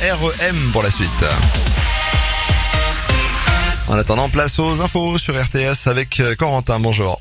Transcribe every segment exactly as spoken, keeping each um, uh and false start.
R E M pour la suite. En attendant, place aux infos sur R T S avec Corentin. Bonjour.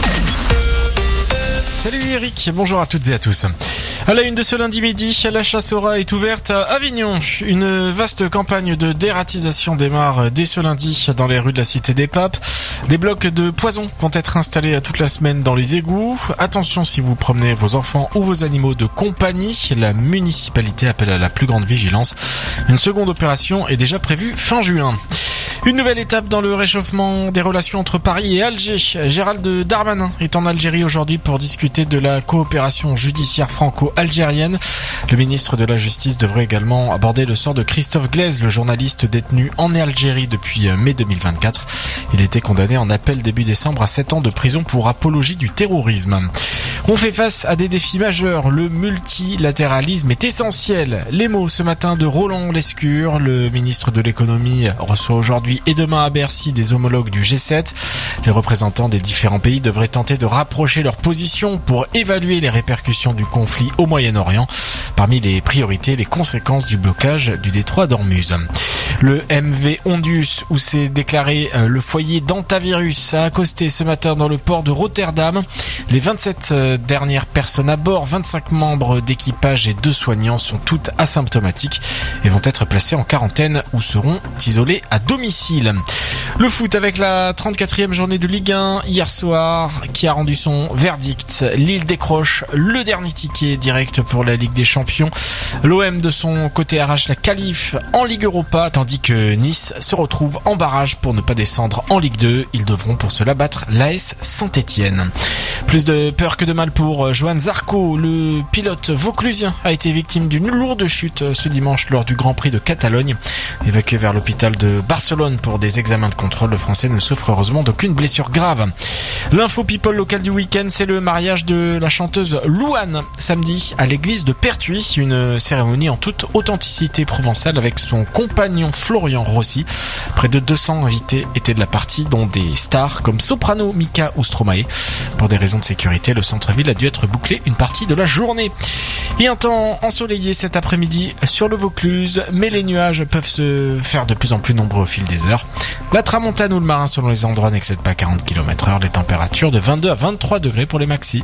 Salut Eric, bonjour à toutes et à tous. À la une de ce lundi midi, la chasse aux rats est ouverte à Avignon. Une vaste campagne de dératisation démarre dès ce lundi dans les rues de la Cité des Papes. Des blocs de poison vont être installés toute la semaine dans les égouts. Attention si vous promenez vos enfants ou vos animaux de compagnie. La municipalité appelle à la plus grande vigilance. Une seconde opération est déjà prévue fin juin. Une nouvelle étape dans le réchauffement des relations entre Paris et Alger. Gérald Darmanin est en Algérie aujourd'hui pour discuter de la coopération judiciaire franco-algérienne. Le ministre de la Justice devrait également aborder le sort de Christophe Glaise, le journaliste détenu en Algérie depuis mai deux mille vingt-quatre. Il a été condamné en appel début décembre à sept ans de prison pour apologie du terrorisme. On fait face à des défis majeurs. Le multilatéralisme est essentiel. Les mots ce matin de Roland Lescure, le ministre de l'économie, reçoit aujourd'hui et demain à Bercy des homologues du G sept. Les représentants des différents pays devraient tenter de rapprocher leurs positions pour évaluer les répercussions du conflit au Moyen-Orient. Parmi les priorités, les conséquences du blocage du détroit d'Ormuz. Le M V Ondius, où s'est déclaré le foyer d'hantavirus, a accosté ce matin dans le port de Rotterdam. Les vingt-sept dernières personnes à bord, vingt-cinq membres d'équipage et deux soignants sont toutes asymptomatiques et vont être placées en quarantaine ou seront isolés à domicile. Le foot avec la trente-quatrième journée de Ligue un hier soir qui a rendu son verdict. Lille décroche le dernier ticket direct pour la Ligue des Champions. L'O M de son côté arrache la qualif en Ligue Europa tandis que Nice se retrouve en barrage pour ne pas descendre en Ligue deux. Ils devront pour cela battre l'A S Saint-Étienne. Plus de peur que de mal pour Johan Zarco. Le pilote vauclusien a été victime d'une lourde chute ce dimanche lors du Grand Prix de Catalogne. Évacué vers l'hôpital de Barcelone pour des examens de contrôle, le Français ne souffre heureusement d'aucune blessure grave. L'info people locale du week-end, c'est le mariage de la chanteuse Louane samedi à l'église de Pertuis. Une cérémonie en toute authenticité provençale avec son compagnon Florian Rossi. Près de deux cents invités étaient de la partie, dont des stars comme Soprano, Mika ou Stromae. Pour des raisons de sécurité, le centre-ville a dû être bouclé une partie de la journée. Et un temps ensoleillé cet après-midi sur le Vaucluse, mais les nuages peuvent se faire de plus en plus nombreux au fil des heures. La tramontane ou le marin selon les endroits n'excède pas quarante kilomètres heure, les températures de vingt-deux à vingt-trois degrés pour les maxis.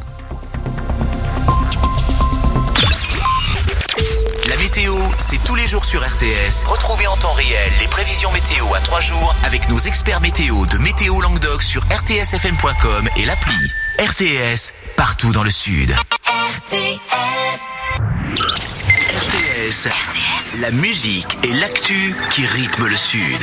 La météo, c'est tous les jours sur R T S. Retrouvez en temps réel les prévisions météo à trois jours avec nos experts météo de Météo Languedoc sur r t s f m point com et l'appli. R T S, partout dans le Sud. R T S. R T S, la musique et l'actu qui rythment le Sud.